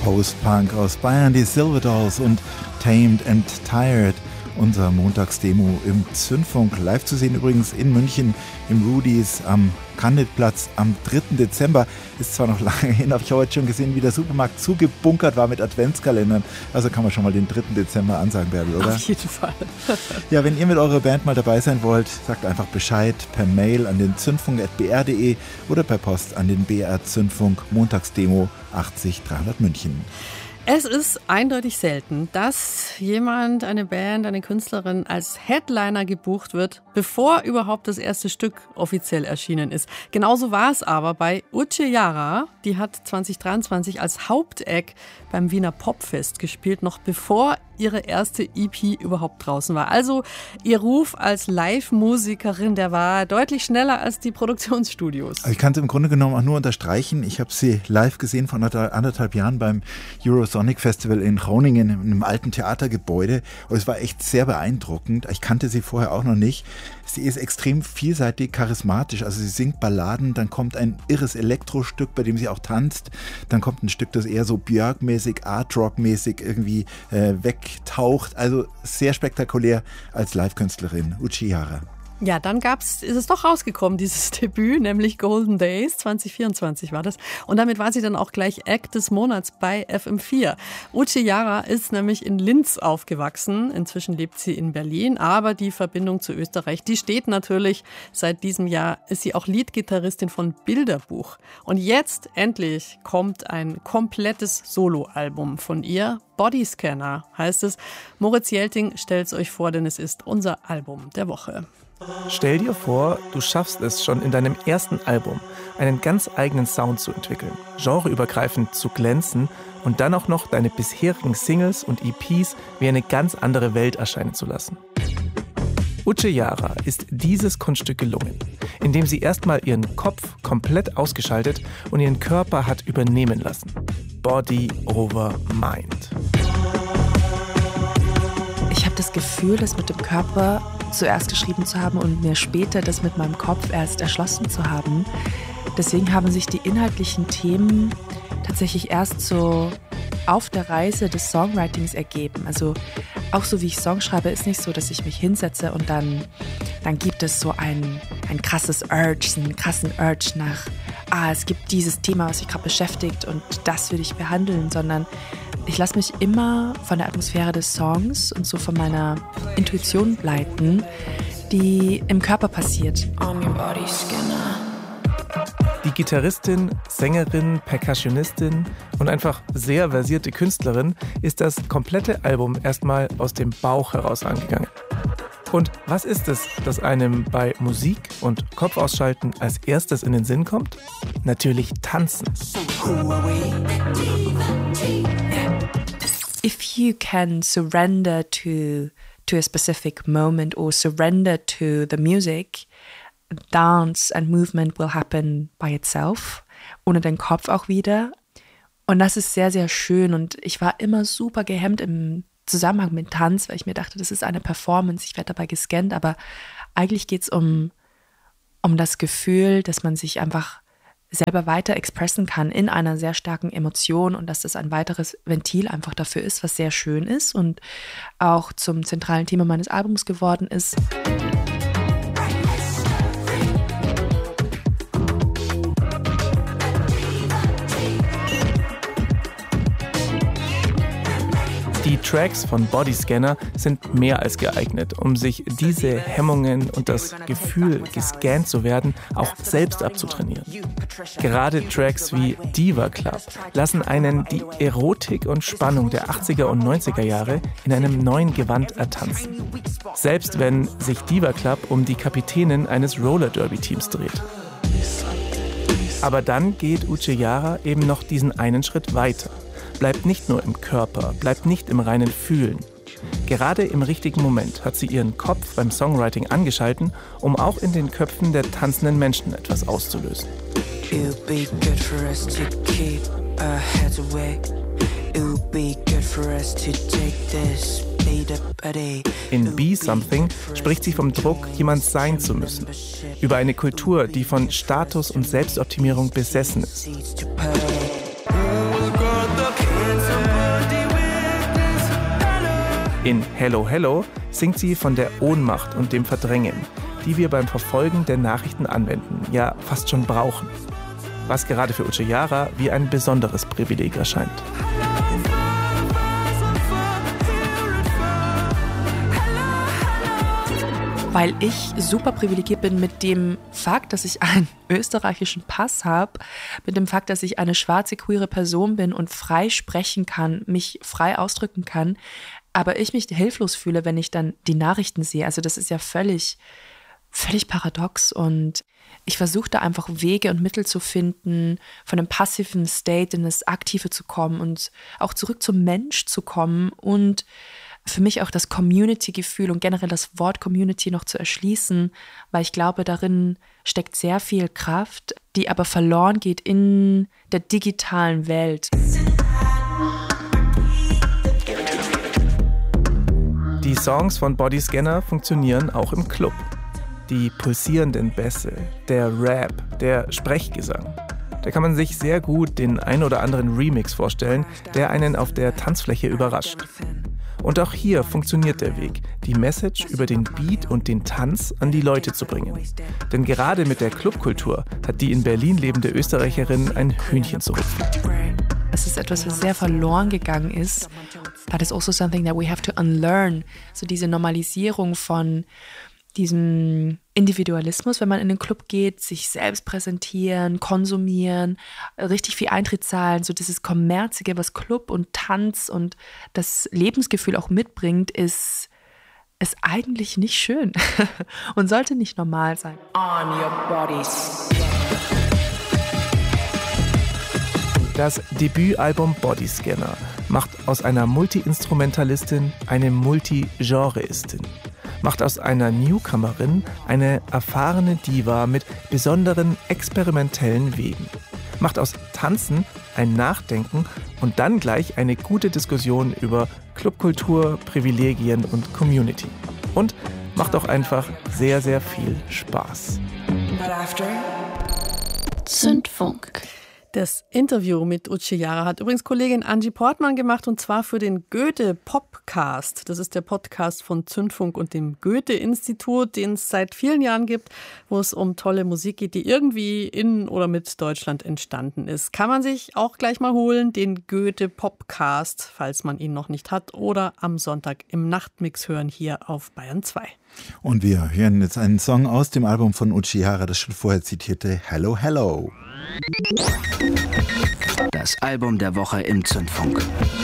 Post-Punk aus Bayern, die Silver Dolls und Tamed and Tired. Unser Montagsdemo im Zündfunk. Live zu sehen übrigens in München im Rudis am Candidplatz am 3. Dezember. Ist zwar noch lange hin, aber ich habe heute schon gesehen, wie der Supermarkt zugebunkert war mit Adventskalendern. Also kann man schon mal den 3. Dezember ansagen, Bärbel, oder? Auf jeden Fall. Ja, wenn ihr mit eurer Band mal dabei sein wollt, sagt einfach Bescheid per Mail an den zündfunk@br.de oder per Post an den BR Zündfunk Montagsdemo 80 300 München. Es ist eindeutig selten, dass jemand, eine Band, eine Künstlerin als Headliner gebucht wird, bevor überhaupt das erste Stück offiziell erschienen ist. Genauso war es aber bei Uche Yara. Die hat 2023 als Hauptact beim Wiener Popfest gespielt, noch bevor ihre erste EP überhaupt draußen war. Also ihr Ruf als Live-Musikerin, der war deutlich schneller als die Produktionsstudios. Ich kann es im Grunde genommen auch nur unterstreichen. Ich habe sie live gesehen vor anderthalb Jahren beim Eurosonic Festival in Groningen in einem alten Theatergebäude. Und es war echt sehr beeindruckend. Ich kannte sie vorher auch noch nicht. Sie ist extrem vielseitig, charismatisch. Also sie singt Balladen, dann kommt ein irres Elektrostück, bei dem sie auch tanzt. Dann kommt ein Stück, das eher so Björk-mäßig, Art-Rock-mäßig irgendwie wegtaucht. Also sehr spektakulär als Live-Künstlerin. Uche Yara. Ja, dann ist es doch rausgekommen, dieses Debüt, nämlich Golden Days, 2024 war das. Und damit war sie dann auch gleich Act des Monats bei FM4. Uche Yara ist nämlich in Linz aufgewachsen. Inzwischen lebt sie in Berlin. Aber die Verbindung zu Österreich, die steht natürlich. Seit diesem Jahr ist sie auch Leadgitarristin von Bilderbuch. Und jetzt endlich kommt ein komplettes Soloalbum von ihr. Bodyscanner heißt es. Moritz Jelting stellt es euch vor, denn es ist unser Album der Woche. Stell dir vor, du schaffst es schon in deinem ersten Album, einen ganz eigenen Sound zu entwickeln, genreübergreifend zu glänzen und dann auch noch deine bisherigen Singles und EPs wie eine ganz andere Welt erscheinen zu lassen. Uche Yara ist dieses Kunststück gelungen, indem sie erstmal ihren Kopf komplett ausgeschaltet und ihren Körper hat übernehmen lassen. Body over Mind. Ich habe das Gefühl, das mit dem Körper zuerst geschrieben zu haben und mir später das mit meinem Kopf erst erschlossen zu haben. Deswegen haben sich die inhaltlichen Themen tatsächlich erst so auf der Reise des Songwritings ergeben. Also auch so wie ich Songs schreibe, ist nicht so, dass ich mich hinsetze und dann gibt es so ein krasses Urge, einen krassen Urge nach, es gibt dieses Thema, was mich gerade beschäftigt und das will ich behandeln, sondern ich lasse mich immer von der Atmosphäre des Songs und so von meiner Intuition leiten, die im Körper passiert. Die Gitarristin, Sängerin, Percussionistin und einfach sehr versierte Künstlerin ist das komplette Album erstmal aus dem Bauch heraus angegangen. Und was ist es, das einem bei Musik und Kopfausschalten als erstes in den Sinn kommt? Natürlich Tanzen. If you can surrender to a specific moment or surrender to the music, dance and movement will happen by itself, ohne den Kopf auch wieder. Und das ist sehr, sehr schön. Und ich war immer super gehemmt im Zusammenhang mit Tanz, weil ich mir dachte, das ist eine Performance, ich werde dabei gescannt. Aber eigentlich geht es um das Gefühl, dass man sich einfach selber weiter expressen kann in einer sehr starken Emotion und dass das ein weiteres Ventil einfach dafür ist, was sehr schön ist und auch zum zentralen Thema meines Albums geworden ist. Die Tracks von Bodyscanner sind mehr als geeignet, um sich diese Hemmungen und das Gefühl, gescannt zu werden, auch selbst abzutrainieren. Gerade Tracks wie Diva Club lassen einen die Erotik und Spannung der 80er und 90er Jahre in einem neuen Gewand ertanzen. Selbst wenn sich Diva Club um die Kapitänin eines Roller-Derby-Teams dreht. Aber dann geht Uche Yara eben noch diesen einen Schritt weiter. Bleibt nicht nur im Körper, bleibt nicht im reinen Fühlen. Gerade im richtigen Moment hat sie ihren Kopf beim Songwriting angeschalten, um auch in den Köpfen der tanzenden Menschen etwas auszulösen. In Be Something spricht sie vom Druck, jemand sein zu müssen. Über eine Kultur, die von Status und Selbstoptimierung besessen ist. In Hello Hello singt sie von der Ohnmacht und dem Verdrängen, die wir beim Verfolgen der Nachrichten anwenden, ja fast schon brauchen. Was gerade für Uche Jara wie ein besonderes Privileg erscheint. Weil ich super privilegiert bin mit dem Fakt, dass ich einen österreichischen Pass habe, mit dem Fakt, dass ich eine schwarze, queere Person bin und frei sprechen kann, mich frei ausdrücken kann, aber ich mich hilflos fühle, wenn ich dann die Nachrichten sehe. Also das ist ja völlig paradox und ich versuche da einfach Wege und Mittel zu finden, von einem passiven State in das Aktive zu kommen und auch zurück zum Mensch zu kommen und für mich auch das Community-Gefühl und generell das Wort Community noch zu erschließen, weil ich glaube, darin steckt sehr viel Kraft, die aber verloren geht in der digitalen Welt. Die Songs von Bodyscanner funktionieren auch im Club. Die pulsierenden Bässe, der Rap, der Sprechgesang. Da kann man sich sehr gut den ein oder anderen Remix vorstellen, der einen auf der Tanzfläche überrascht. Und auch hier funktioniert der Weg, die Message über den Beat und den Tanz an die Leute zu bringen. Denn gerade mit der Clubkultur hat die in Berlin lebende Österreicherin ein Hühnchen zu rupfen. Es ist etwas, was sehr verloren gegangen ist. That is also something that we have to unlearn. So diese Normalisierung von diesem Individualismus, wenn man in den Club geht, sich selbst präsentieren, konsumieren, richtig viel Eintritt zahlen, so dieses Kommerzige, was Club und Tanz und das Lebensgefühl auch mitbringt, ist eigentlich nicht schön und sollte nicht normal sein. On your bodies. Das Debütalbum Bodyscanner macht aus einer Multi-Instrumentalistin eine Multi-Genreistin. Macht aus einer Newcomerin eine erfahrene Diva mit besonderen experimentellen Wegen. Macht aus Tanzen ein Nachdenken und dann gleich eine gute Diskussion über Clubkultur, Privilegien und Community. Und macht auch einfach sehr, sehr viel Spaß. Zündfunk. Das Interview mit Uche Jara hat übrigens Kollegin Angie Portmann gemacht und zwar für den Goethe-Popcast. Das ist der Podcast von Zündfunk und dem Goethe-Institut, den es seit vielen Jahren gibt, wo es um tolle Musik geht, die irgendwie in oder mit Deutschland entstanden ist. Kann man sich auch gleich mal holen, den Goethe-Popcast, falls man ihn noch nicht hat, oder am Sonntag im Nachtmix hören hier auf Bayern 2. Und wir hören jetzt einen Song aus dem Album von Uche Jara, das schon vorher zitierte Hello Hello. Das Album der Woche im Zündfunk.